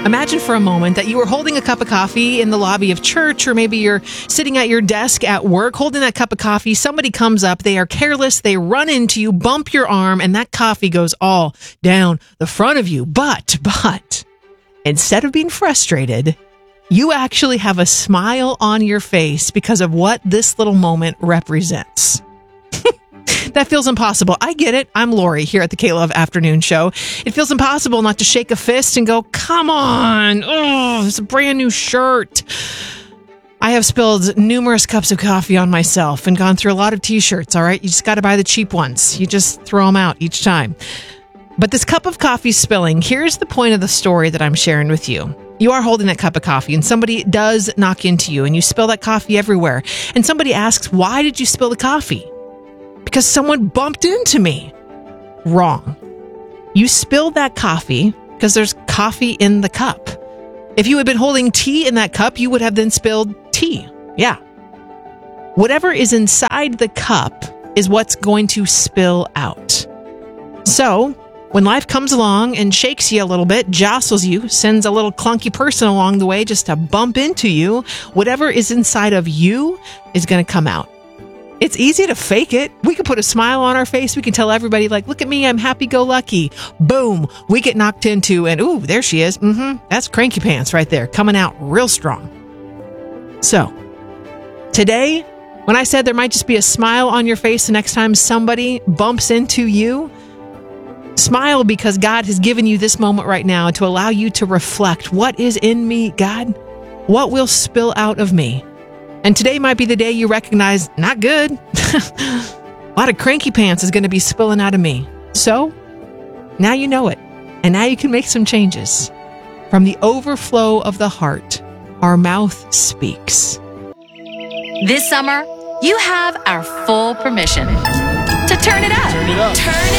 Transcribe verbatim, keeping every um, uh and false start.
Imagine for a moment that you were holding a cup of coffee in the lobby of church, or maybe you're sitting at your desk at work holding that cup of coffee. Somebody comes up, they are careless, they run into you, bump your arm, and that coffee goes all down the front of you. But, but, instead of being frustrated, you actually have a smile on your face because of what this little moment represents. That feels impossible. I get it. I'm Lori here at the K-Love Afternoon Show. It feels impossible not to shake a fist and go, come on. Oh, it's a brand new shirt. I have spilled numerous cups of coffee on myself and gone through a lot of t-shirts, all right? You just got to buy the cheap ones. You just throw them out each time. But this cup of coffee spilling, here's the point of the story that I'm sharing with you. You are holding that cup of coffee and somebody does knock into you and you spill that coffee everywhere. And somebody asks, why did you spill the coffee? Because someone bumped into me. Wrong. You spilled that coffee because there's coffee in the cup. If you had been holding tea in that cup, you would have then spilled tea. Yeah. Whatever is inside the cup is what's going to spill out. So, when life comes along and shakes you a little bit, jostles you, sends a little clunky person along the way just to bump into you, whatever is inside of you is going to come out. It's easy to fake it. We can put a smile on our face. We can tell everybody, like, look at me, I'm happy-go-lucky. Boom, we get knocked into, and ooh, there she is. Mm-hmm. That's cranky pants right there, coming out real strong. So, today, when I said there might just be a smile on your face the next time somebody bumps into you, smile because God has given you this moment right now to allow you to reflect, what is in me, God? What will spill out of me? And today might be the day you recognize, not good. A lot of cranky pants is going to be spilling out of me. So, now you know it. And now you can make some changes. From the overflow of the heart, our mouth speaks. This summer, you have our full permission to turn it up. Turn it up. Turn it